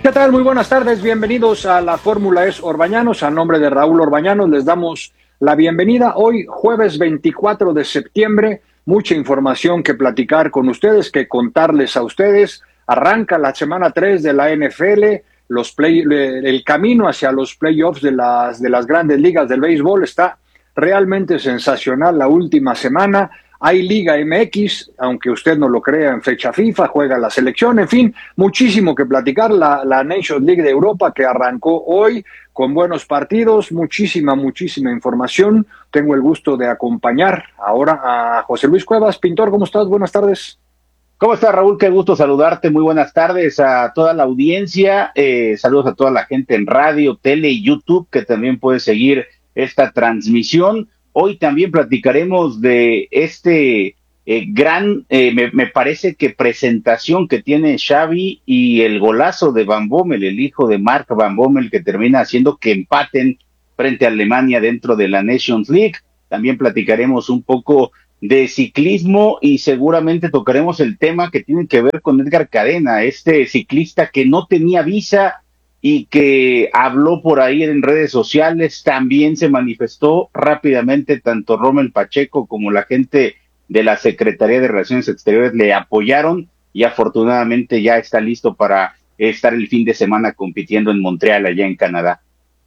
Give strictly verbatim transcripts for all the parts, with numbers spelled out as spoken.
¿qué tal? Muy buenas tardes, bienvenidos a la Fórmula E S Orbañanos. A nombre de Raúl Orbañanos les damos la bienvenida. Hoy, jueves veinticuatro de septiembre, mucha información que platicar con ustedes, que contarles a ustedes. Arranca la semana tres de la N F L, los play, el camino hacia los playoffs de las, de las grandes ligas del béisbol está realmente sensacional la última semana. Hay Liga M X, aunque usted no lo crea, en fecha FIFA, juega la selección, en fin, muchísimo que platicar. La, la Nations League de Europa que arrancó hoy con buenos partidos, muchísima, muchísima información. Tengo el gusto de acompañar ahora a José Luis Cuevas. Pintor, ¿cómo estás? Buenas tardes. ¿Cómo estás, Raúl? Qué gusto saludarte. Muy buenas tardes a toda la audiencia. Eh, saludos a toda la gente en radio, tele y YouTube que también puede seguir esta transmisión. Hoy también platicaremos de este eh, gran, eh, me, me parece que presentación que tiene Xavi y el golazo de Van Bommel, el hijo de Mark Van Bommel, que termina haciendo que empaten frente a Alemania dentro de la Nations League. También platicaremos un poco de ciclismo y seguramente tocaremos el tema que tiene que ver con Edgar Cadena, este ciclista que no tenía visa y que habló por ahí en redes sociales. También se manifestó rápidamente, tanto Rommel Pacheco como la gente de la Secretaría de Relaciones Exteriores le apoyaron y afortunadamente ya está listo para estar el fin de semana compitiendo en Montreal, allá en Canadá.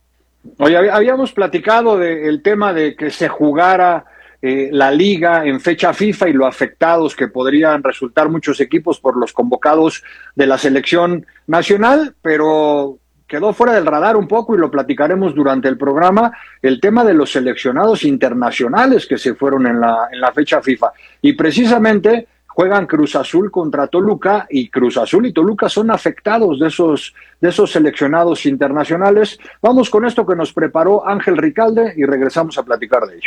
Oye, habíamos platicado del tema de que se jugara eh, la liga en fecha FIFA y lo afectados que podrían resultar muchos equipos por los convocados de la selección nacional, pero quedó fuera del radar un poco y lo platicaremos durante el programa, el tema de los seleccionados internacionales que se fueron en la, en la fecha FIFA. Y precisamente juegan Cruz Azul contra Toluca y Cruz Azul y Toluca son afectados de esos, de esos seleccionados internacionales. Vamos con esto que nos preparó Ángel Ricalde y regresamos a platicar de ello.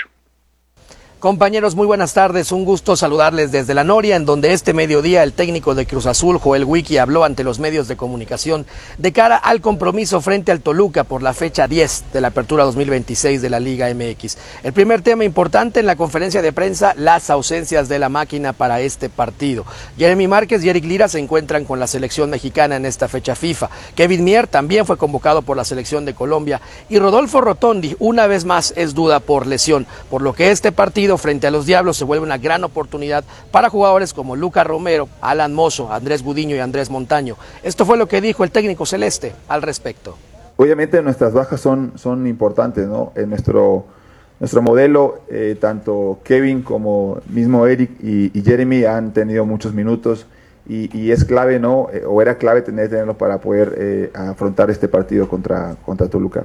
Compañeros, muy buenas tardes, un gusto saludarles desde La Noria, en donde este mediodía el técnico de Cruz Azul, Joel Wiki, habló ante los medios de comunicación de cara al compromiso frente al Toluca por la fecha diez de la apertura dos mil veintiséis de la Liga M X. El primer tema importante en la conferencia de prensa, las ausencias de la máquina para este partido. Jeremy Márquez y Eric Lira se encuentran con la selección mexicana en esta fecha FIFA. Kevin Mier también fue convocado por la selección de Colombia y Rodolfo Rotondi una vez más es duda por lesión, por lo que este partido frente a los Diablos se vuelve una gran oportunidad para jugadores como Lucas Romero, Alan Mozo, Andrés Gudiño y Andrés Montaño. Esto fue lo que dijo el técnico celeste al respecto. Obviamente nuestras bajas son, son importantes, ¿no? En nuestro, nuestro modelo, eh, tanto Kevin como mismo Eric y, y Jeremy han tenido muchos minutos y, y es clave, ¿no? Eh, o era clave tener, tenerlos para poder eh, afrontar este partido contra, contra Toluca.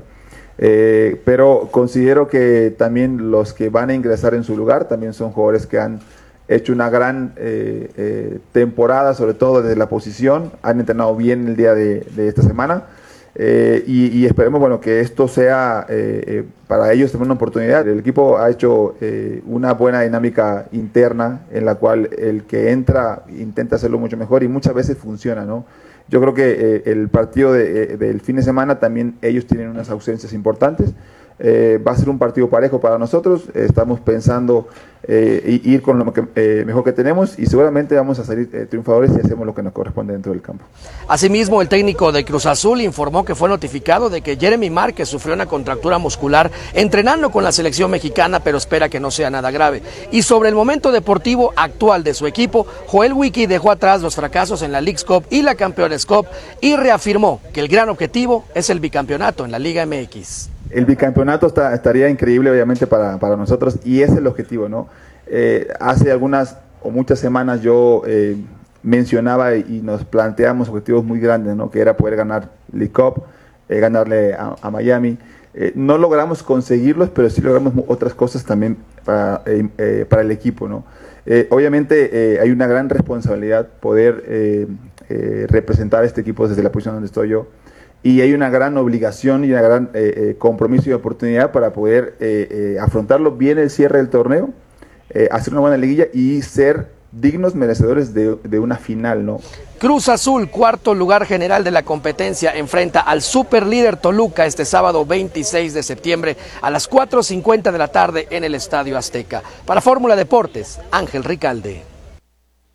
Eh, pero considero que también los que van a ingresar en su lugar también son jugadores que han hecho una gran eh, eh, temporada, sobre todo desde la posición, han entrenado bien el día de, de esta semana eh, y, y esperemos bueno, que esto sea eh, eh, para ellos también una oportunidad. El equipo ha hecho eh, una buena dinámica interna en la cual el que entra intenta hacerlo mucho mejor y muchas veces funciona, ¿no? Yo creo que eh, el partido de, eh, del fin de semana también ellos tienen unas ausencias importantes. Eh, va a ser un partido parejo para nosotros. Eh, estamos pensando eh, ir con lo que, eh, mejor que tenemos y seguramente vamos a salir eh, triunfadores y hacemos lo que nos corresponde dentro del campo. Asimismo, el técnico de Cruz Azul informó que fue notificado de que Jeremy Márquez sufrió una contractura muscular entrenando con la selección mexicana, pero espera que no sea nada grave. Y sobre el momento deportivo actual de su equipo, Joel Wiki dejó atrás los fracasos en la Leagues Cup y la Campeones Cup y reafirmó que el gran objetivo es el bicampeonato en la Liga M X. El bicampeonato está, estaría increíble obviamente para, para nosotros y ese es el objetivo, ¿no? Eh, hace algunas o muchas semanas yo eh, mencionaba y nos planteamos objetivos muy grandes, ¿no? Que era poder ganar League Cup, eh, ganarle a, a Miami. Eh, no logramos conseguirlos, pero sí logramos otras cosas también para, eh, eh, para el equipo, ¿no? Eh, obviamente eh, hay una gran responsabilidad poder eh, eh, representar a este equipo desde la posición donde estoy yo. Y hay una gran obligación y un gran eh, eh, compromiso y oportunidad para poder eh, eh, afrontarlo bien el cierre del torneo, eh, hacer una buena liguilla y ser dignos merecedores de, de una final, ¿no? Cruz Azul, cuarto lugar general de la competencia, enfrenta al superlíder Toluca este sábado veintiséis de septiembre a las cuatro cincuenta de la tarde en el Estadio Azteca. Para Fórmula Deportes, Ángel Ricalde.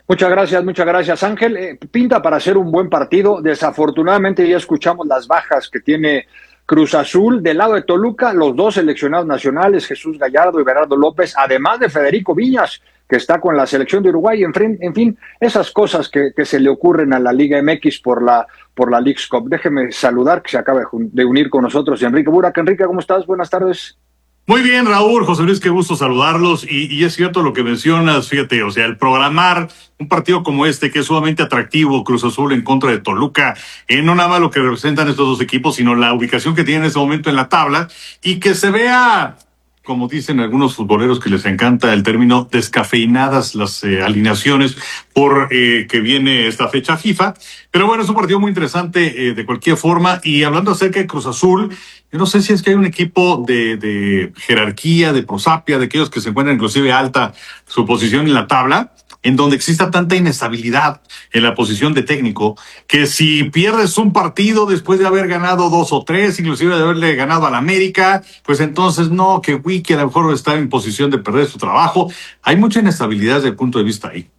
Muchas gracias, muchas gracias, Ángel. Eh, pinta para ser un buen partido. Desafortunadamente ya escuchamos las bajas que tiene Cruz Azul. Del lado de Toluca, los dos seleccionados nacionales, Jesús Gallardo y Bernardo López, además de Federico Viñas, que está con la selección de Uruguay. En fin, en fin esas cosas que, que se le ocurren a la Liga M X por la, por la Leagues Cup. Déjeme saludar, que se acaba de unir con nosotros Enrique Burak. Enrique, ¿cómo estás? Buenas tardes. Muy bien, Raúl, José Luis, qué gusto saludarlos. Y, y es cierto lo que mencionas, fíjate, o sea, el programar un partido como este, que es sumamente atractivo, Cruz Azul en contra de Toluca, eh, no nada más lo que representan estos dos equipos, sino la ubicación que tienen en este momento en la tabla, y que se vea, como dicen algunos futboleros que les encanta el término, descafeinadas las eh, alineaciones por eh, que viene esta fecha FIFA. Pero bueno, es un partido muy interesante eh, de cualquier forma. Y hablando acerca de Cruz Azul, yo no sé si es que hay un equipo de, de jerarquía, de prosapia, de aquellos que se encuentran inclusive alta su posición en la tabla, en donde exista tanta inestabilidad en la posición de técnico, que si pierdes un partido después de haber ganado dos o tres, inclusive de haberle ganado al América, pues entonces no, que Wiki a lo mejor está en posición de perder su trabajo. Hay mucha inestabilidad desde el punto de vista ahí.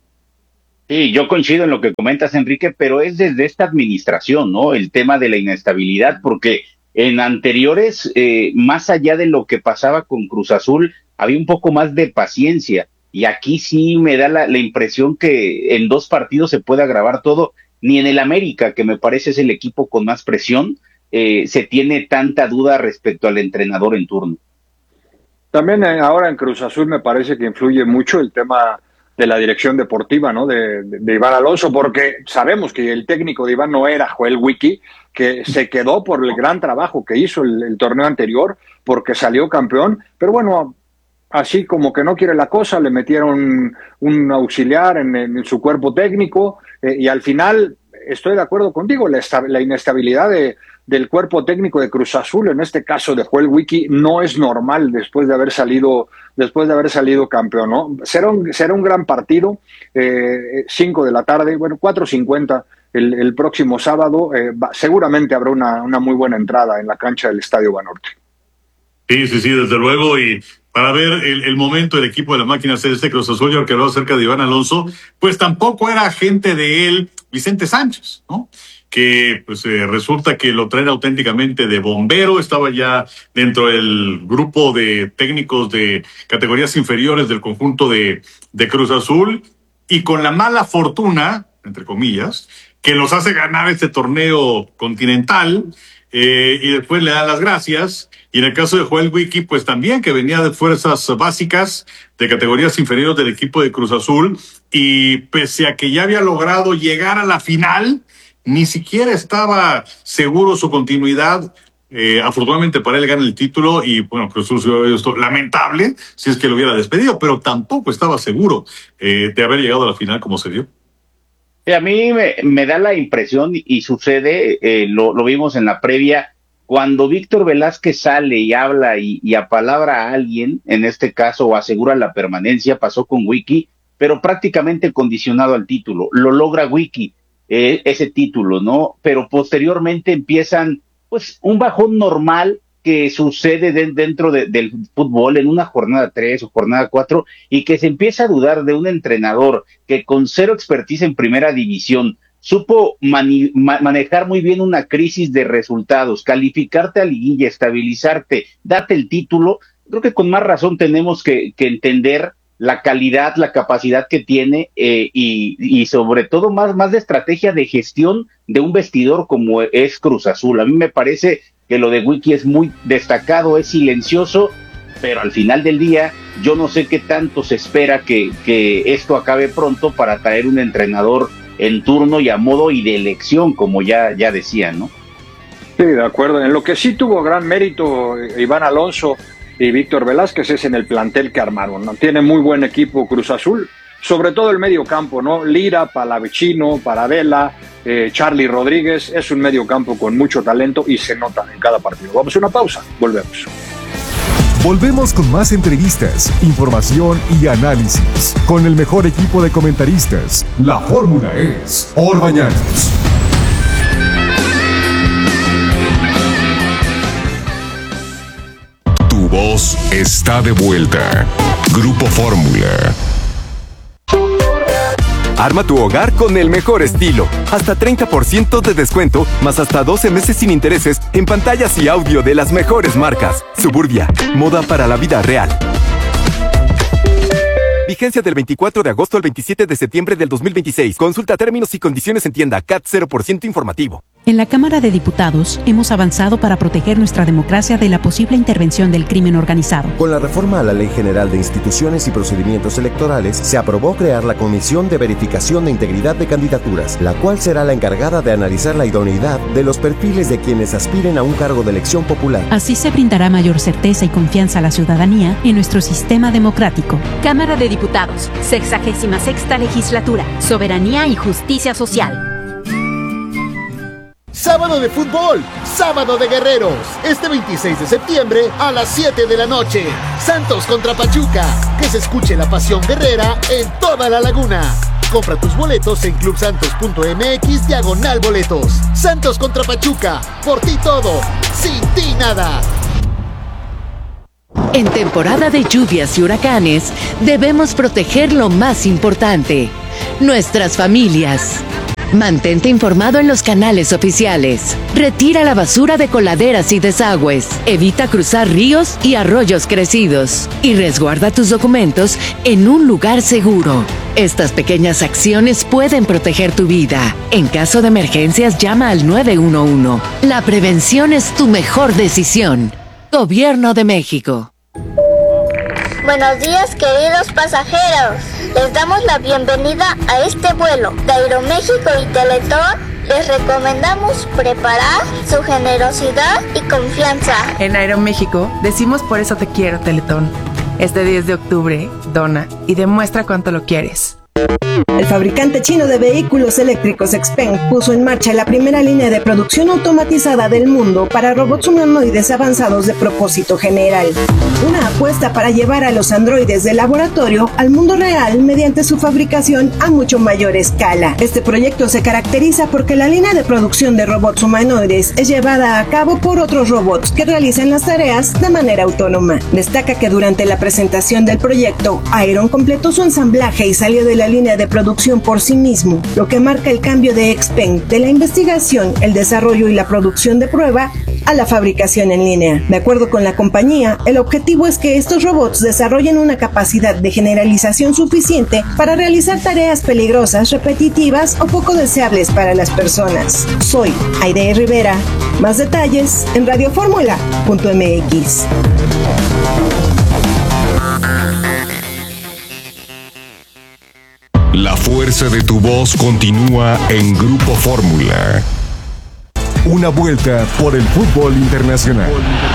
Sí, yo coincido en lo que comentas, Enrique, pero es desde esta administración, ¿no? El tema de la inestabilidad, porque en anteriores, eh, más allá de lo que pasaba con Cruz Azul, había un poco más de paciencia. Y aquí sí me da la, la impresión que en dos partidos se puede agravar todo. Ni en el América, que me parece es el equipo con más presión, eh, se tiene tanta duda respecto al entrenador en turno. También eh, ahora en Cruz Azul me parece que influye mucho el tema de la dirección deportiva, ¿no? De, de, de Iván Alonso, porque sabemos que el técnico de Iván no era Joel Wiki, que se quedó por el gran trabajo que hizo el, el torneo anterior, porque salió campeón, pero bueno, así como que no quiere la cosa, le metieron un auxiliar en, en su cuerpo técnico, eh, y al final estoy de acuerdo contigo, la, la inestabilidad de, del cuerpo técnico de Cruz Azul, en este caso de Joel Wiki, no es normal después de haber salido, después de haber salido campeón, ¿no? Será un, será un gran partido, eh, cinco de la tarde, bueno, cuatro cincuenta el, el próximo sábado, eh, va, seguramente habrá una, una muy buena entrada en la cancha del Estadio Banorte. Sí, sí, sí, desde luego, y para ver el, el momento del equipo de la máquina celeste Cruz Azul, yo que hablaba acerca de Iván Alonso, pues tampoco era agente de él Vicente Sánchez, ¿no? Que pues eh, resulta que lo traen auténticamente de bombero, estaba ya dentro del grupo de técnicos de categorías inferiores del conjunto de, de Cruz Azul, y con la mala fortuna, entre comillas, que los hace ganar este torneo continental, eh, y después le dan las gracias. Y en el caso de Joel Wiki, pues también, que venía de fuerzas básicas de categorías inferiores del equipo de Cruz Azul, y pese a que ya había logrado llegar a la final, ni siquiera estaba seguro su continuidad. Eh, afortunadamente para él gana el título, y bueno, Cruz Azul, esto lamentable si es que lo hubiera despedido, pero tampoco estaba seguro eh, de haber llegado a la final como se dio. A mí me, me da la impresión, y sucede, eh, lo, lo vimos en la previa, cuando Víctor Velázquez sale y habla y, y apalabra a alguien, en este caso, o asegura la permanencia, pasó con Wiki, pero prácticamente condicionado al título. Lo logra Wiki, eh, ese título, ¿no? Pero posteriormente empiezan, pues, un bajón normal que sucede de, dentro de, del fútbol en una jornada tres o jornada cuatro, y que se empieza a dudar de un entrenador que con cero expertise en primera división supo mani, ma, manejar muy bien una crisis de resultados, calificarte a liguilla, estabilizarte, date el título. Creo que con más razón tenemos que, que entender la calidad, la capacidad que tiene, eh, y, y sobre todo más, más de estrategia de gestión de un vestidor como es Cruz Azul. A mí me parece que lo de Wiki es muy destacado, es silencioso, pero al final del día yo no sé qué tanto se espera que, que esto acabe pronto para traer un entrenador en turno y a modo y de elección, como ya, ya decía, ¿no? Sí, de acuerdo. En lo que sí tuvo gran mérito Iván Alonso y Víctor Velázquez es en el plantel que armaron, ¿no? Tiene muy buen equipo Cruz Azul, sobre todo el medio campo, ¿no? Lira, Palavecino, Paradela, eh, Charlie Rodríguez, es un medio campo con mucho talento y se nota en cada partido. Vamos a una pausa, volvemos. Volvemos con más entrevistas, información y análisis con el mejor equipo de comentaristas. La fórmula es Orbañanos. Tu voz está de vuelta. Grupo Fórmula. Arma tu hogar con el mejor estilo. Hasta treinta por ciento de descuento, más hasta doce meses sin intereses en pantallas y audio de las mejores marcas. Suburbia, moda para la vida real. Vigencia del veinticuatro de agosto al veintisiete de septiembre del dos mil veintiséis. Consulta términos y condiciones en tienda. C A T cero por ciento informativo. En la Cámara de Diputados hemos avanzado para proteger nuestra democracia de la posible intervención del crimen organizado. Con la reforma a la Ley General de Instituciones y Procedimientos Electorales, se aprobó crear la Comisión de Verificación de Integridad de Candidaturas, la cual será la encargada de analizar la idoneidad de los perfiles de quienes aspiren a un cargo de elección popular. Así se brindará mayor certeza y confianza a la ciudadanía en nuestro sistema democrático. Cámara de Diputados, sexagésima sexta legislatura, soberanía y justicia social. Sábado de fútbol, sábado de guerreros, este veintiséis de septiembre a las siete de la noche. Santos contra Pachuca, que se escuche la pasión guerrera en toda la laguna. Compra tus boletos en clubsantos.mx diagonal boletos. Santos contra Pachuca, por ti todo, sin ti nada. En temporada de lluvias y huracanes, debemos proteger lo más importante, nuestras familias. Mantente informado en los canales oficiales. Retira la basura de coladeras y desagües. Evita cruzar ríos y arroyos crecidos. Y resguarda tus documentos en un lugar seguro. Estas pequeñas acciones pueden proteger tu vida. En caso de emergencias, llama al nueve uno uno. La prevención es tu mejor decisión. Gobierno de México. Buenos días, queridos pasajeros. Les damos la bienvenida a este vuelo de Aeroméxico y Teletón. Les recomendamos preparar su generosidad y confianza. En Aeroméxico decimos por eso te quiero, Teletón. Este diez de octubre, dona y demuestra cuánto lo quieres. El fabricante chino de vehículos eléctricos Xpeng puso en marcha la primera línea de producción automatizada del mundo para robots humanoides avanzados de propósito general. Una apuesta para llevar a los androides del laboratorio al mundo real mediante su fabricación a mucho mayor escala. Este proyecto se caracteriza porque la línea de producción de robots humanoides es llevada a cabo por otros robots que realizan las tareas de manera autónoma. Destaca que durante la presentación del proyecto, Iron completó su ensamblaje y salió de la línea de producción por sí mismo, lo que marca el cambio de Xpeng de la investigación, el desarrollo y la producción de prueba a la fabricación en línea. De acuerdo con la compañía, el objetivo es que estos robots desarrollen una capacidad de generalización suficiente para realizar tareas peligrosas, repetitivas o poco deseables para las personas. Soy Aide Rivera. Más detalles en radioformula punto m x. La fuerza de tu voz continúa en Grupo Fórmula. Una vuelta por el fútbol internacional.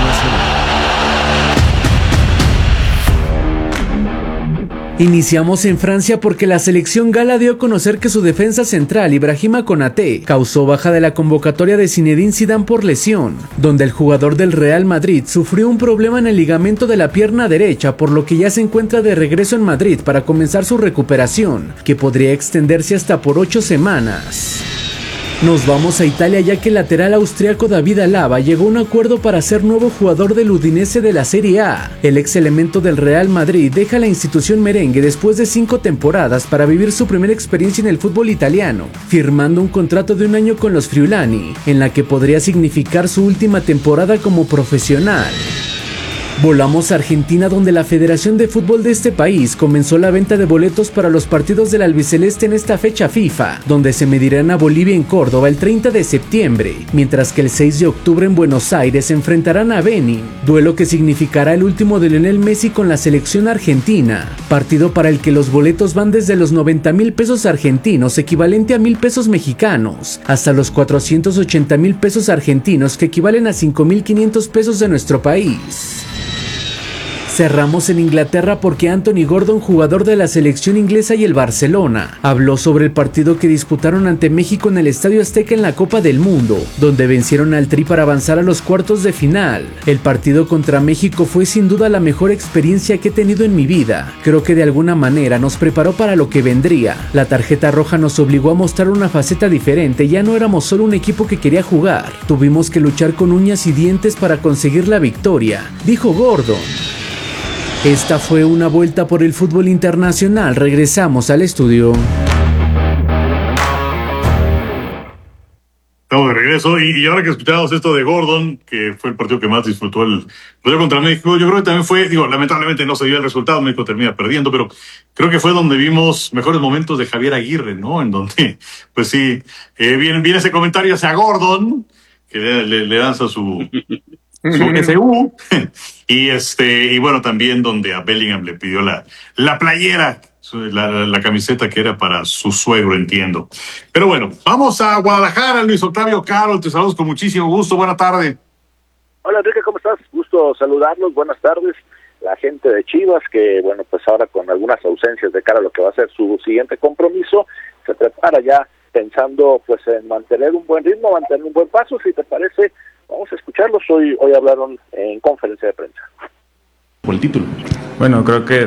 Iniciamos en Francia porque la selección gala dio a conocer que su defensa central, Ibrahima Konaté, causó baja de la convocatoria de Zinedine Zidane por lesión, donde el jugador del Real Madrid sufrió un problema en el ligamento de la pierna derecha, por lo que ya se encuentra de regreso en Madrid para comenzar su recuperación, que podría extenderse hasta por ocho semanas. Nos vamos a Italia ya que el lateral austriaco David Alaba llegó a un acuerdo para ser nuevo jugador del Udinese de la Serie A. El ex elemento del Real Madrid deja la institución merengue después de cinco temporadas para vivir su primera experiencia en el fútbol italiano, firmando un contrato de un año con los Friulani, en la que podría significar su última temporada como profesional. Volamos a Argentina, donde la Federación de Fútbol de este país comenzó la venta de boletos para los partidos del albiceleste en esta fecha FIFA, donde se medirán a Bolivia en Córdoba el treinta de septiembre, mientras que el seis de octubre en Buenos Aires se enfrentarán a Benin, duelo que significará el último de Lionel Messi con la selección argentina, partido para el que los boletos van desde los noventa mil pesos argentinos, equivalente a mil pesos mexicanos, hasta los cuatrocientos ochenta mil pesos argentinos, que equivalen a cinco mil quinientos pesos de nuestro país. Cerramos en Inglaterra porque Anthony Gordon, jugador de la selección inglesa y el Barcelona, habló sobre el partido que disputaron ante México en el Estadio Azteca en la Copa del Mundo, donde vencieron al Tri para avanzar a los cuartos de final. El partido contra México fue sin duda la mejor experiencia que he tenido en mi vida. Creo que de alguna manera nos preparó para lo que vendría. La tarjeta roja nos obligó a mostrar una faceta diferente, ya no éramos solo un equipo que quería jugar, tuvimos que luchar con uñas y dientes para conseguir la victoria, dijo Gordon. Esta fue una vuelta por el fútbol internacional. Regresamos al estudio. Estamos de regreso y, y ahora que escuchamos esto de Gordon, que fue el partido que más disfrutó el partido contra México, yo creo que también fue, digo, lamentablemente no se dio el resultado, México termina perdiendo, pero creo que fue donde vimos mejores momentos de Javier Aguirre, ¿no? En donde, pues sí, eh, viene, viene ese comentario hacia Gordon, que le, le, le lanza su, su S U, y este, y bueno, también donde a Bellingham le pidió la, la playera, La, la, la camiseta que era para su suegro, entiendo. Pero bueno, vamos a Guadalajara. Luis Octavio Carol, te saludos con muchísimo gusto. Buena tarde. Hola Enrique, ¿cómo estás? Gusto saludarlos, buenas tardes. La gente de Chivas, que bueno, pues ahora con algunas ausencias de cara a lo que va a ser su siguiente compromiso, se prepara ya pensando pues en mantener un buen ritmo, mantener un buen paso. Si te parece, vamos a escucharlos. Hoy, hoy hablaron en conferencia de prensa. Por el título. Bueno, creo que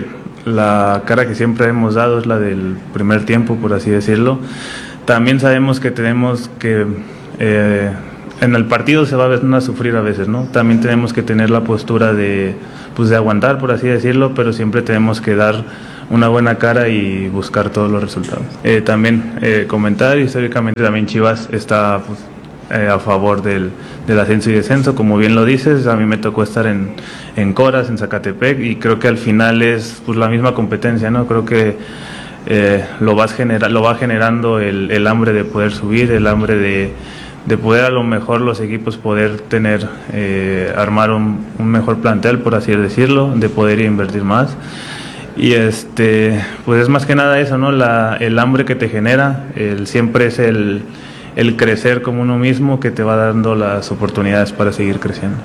la cara que siempre hemos dado es la del primer tiempo, por así decirlo. También sabemos que tenemos que eh, en el partido se va a sufrir a veces, ¿no? También tenemos que tener la postura de, pues de aguantar, por así decirlo, pero siempre tenemos que dar una buena cara y buscar todos los resultados. Eh, también eh, comentar, históricamente también Chivas está pues, eh, a favor del, del ascenso y descenso, como bien lo dices. A mí me tocó estar en, en Coras, en Zacatepec, y creo que al final es pues la misma competencia, ¿no? Creo que eh, lo, vas genera, lo va generando el, el hambre de poder subir, el hambre de, de poder a lo mejor los equipos poder tener, eh, armar un, un mejor plantel, por así decirlo, de poder invertir más. Y este pues es más que nada eso, ¿no? La, el hambre que te genera, el, siempre es el, el crecer como uno mismo que te va dando las oportunidades para seguir creciendo.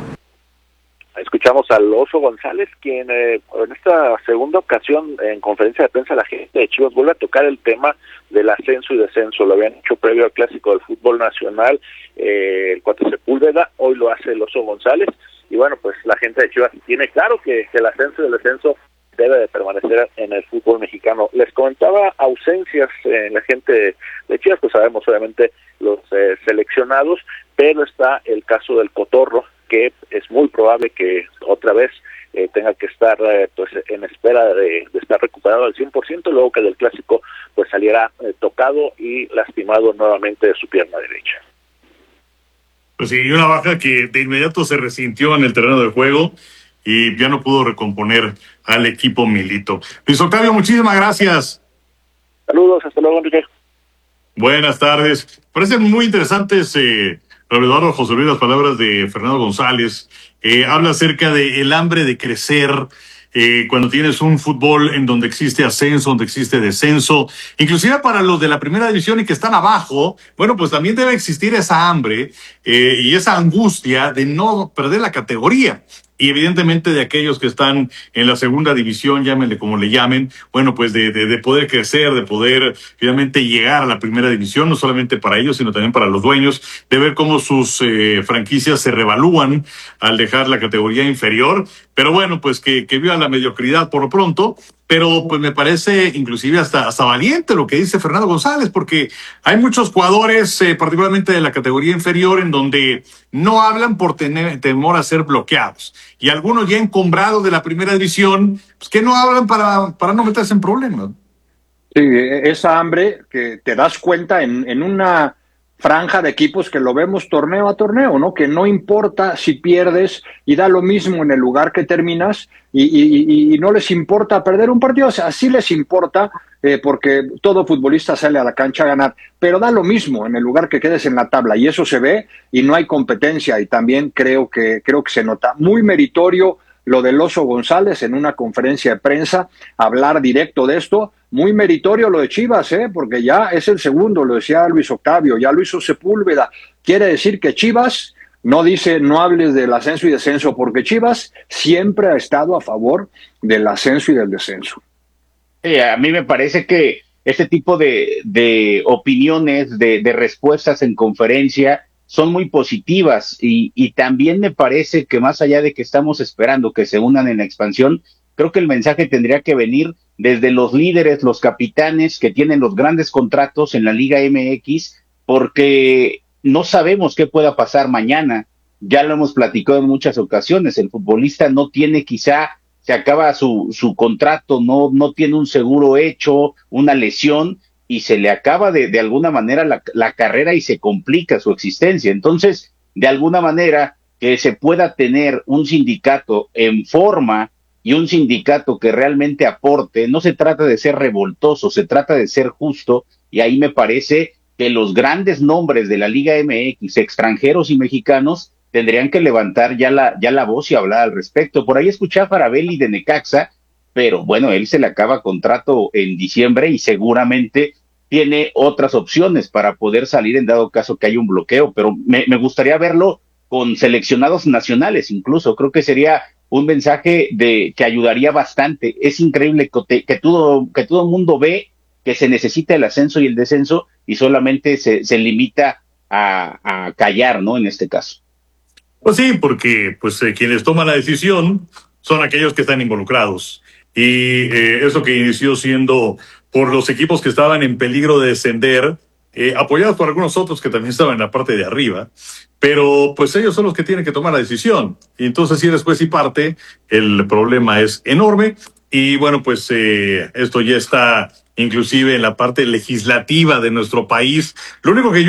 Escuchamos al Oso González, quien eh, en esta segunda ocasión en conferencia de prensa la gente de Chivas vuelve a tocar el tema del ascenso y descenso. Lo habían hecho previo al Clásico del Fútbol Nacional, eh, el Cuatro Sepúlveda, hoy lo hace el Oso González, y bueno, pues la gente de Chivas tiene claro que, que el ascenso y el descenso debe de permanecer en el fútbol mexicano. Les comentaba ausencias en la gente de Chivas, pues sabemos obviamente los eh, seleccionados, pero está el caso del Cotorro, que es muy probable que otra vez eh, tenga que estar eh, pues en espera de, de estar recuperado al cien por ciento, luego que del Clásico pues saliera eh, tocado y lastimado nuevamente de su pierna derecha. Pues sí, una baja que de inmediato se resintió en el terreno de juego y ya no pudo recomponer al equipo Milito. Luis Octavio, muchísimas gracias. Saludos, hasta luego, Enrique. Buenas tardes. Parecen muy interesantes, eh, Eduardo José Luis, las palabras de Fernando González. Eh, habla acerca del hambre de crecer, eh, cuando tienes un fútbol en donde existe ascenso, donde existe descenso, inclusive para los de la primera división y que están abajo, bueno, pues también debe existir esa hambre eh, y esa angustia de no perder la categoría. Y evidentemente de aquellos que están en la segunda división, llámenle como le llamen, bueno, pues de, de, de poder crecer, de poder finalmente llegar a la primera división, no solamente para ellos, sino también para los dueños, de ver cómo sus eh, franquicias se revalúan al dejar la categoría inferior. Pero bueno, pues que, que viva la mediocridad por lo pronto. Pero pues me parece inclusive hasta, hasta valiente lo que dice Fernando González, porque hay muchos jugadores, eh, particularmente de la categoría inferior, en donde no hablan por tener temor a ser bloqueados. Y algunos ya encumbrados de la primera división, pues que no hablan para, para no meterse en problemas. Sí, esa hambre que te das cuenta en, en una franja de equipos que lo vemos torneo a torneo, ¿no? Que no importa si pierdes y da lo mismo en el lugar que terminas y, y, y no les importa perder un partido, o sea, sí les importa eh, porque todo futbolista sale a la cancha a ganar, pero da lo mismo en el lugar que quedes en la tabla y eso se ve y no hay competencia y también creo que, creo que se nota muy meritorio lo del Oso González en una conferencia de prensa, hablar directo de esto, muy meritorio lo de Chivas, ¿eh? Porque ya es el segundo, lo decía Luis Octavio, ya lo hizo Sepúlveda, quiere decir que Chivas no dice no hables del ascenso y descenso, porque Chivas siempre ha estado a favor del ascenso y del descenso. Eh, a mí me parece que este tipo de, de opiniones, de, de respuestas en conferencia, son muy positivas y, y también me parece que más allá de que estamos esperando que se unan en la expansión, creo que el mensaje tendría que venir desde los líderes, los capitanes que tienen los grandes contratos en la Liga M X, porque no sabemos qué pueda pasar mañana. Ya lo hemos platicado en muchas ocasiones, el futbolista no tiene quizá, se acaba su, su contrato, no, no tiene un seguro hecho, una lesión, y se le acaba de, de alguna manera la, la carrera y se complica su existencia. Entonces, de alguna manera, que se pueda tener un sindicato en forma y un sindicato que realmente aporte, no se trata de ser revoltoso, se trata de ser justo, y ahí me parece que los grandes nombres de la Liga M X, extranjeros y mexicanos, tendrían que levantar ya la, ya la voz y hablar al respecto. Por ahí escuché a Farabelli de Necaxa, pero bueno, él se le acaba contrato en diciembre y seguramente tiene otras opciones para poder salir en dado caso que haya un bloqueo, pero me, me gustaría verlo con seleccionados nacionales incluso. Creo que sería un mensaje de que ayudaría bastante. Es increíble que, te, que todo que todo el mundo ve que se necesita el ascenso y el descenso y solamente se, se limita a, a callar, ¿no? En este caso. Pues sí, porque pues eh, quienes toman la decisión son aquellos que están involucrados. Y eh, eso que inició siendo por los equipos que estaban en peligro de descender, eh, apoyados por algunos otros que también estaban en la parte de arriba, pero pues ellos son los que tienen que tomar la decisión. Y entonces, si eres juez y parte, el problema es enorme. Y bueno, pues eh, esto ya está inclusive en la parte legislativa de nuestro país. Lo único que yo